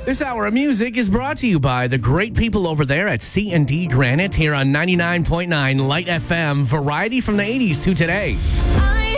This hour of music is brought to you by the great people over there at C&D Granite here on 99.9 Light FM. Variety from the 80s to today.